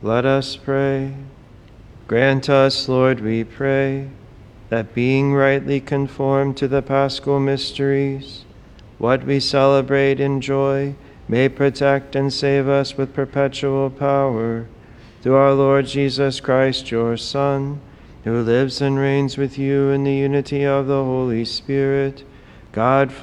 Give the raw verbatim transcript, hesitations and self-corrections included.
Let us pray. Grant us, Lord, we pray, that being rightly conformed to the Paschal mysteries, what we celebrate in joy may protect and save us with perpetual power. Through our Lord Jesus Christ, your Son, who lives and reigns with you in the unity of the Holy Spirit, God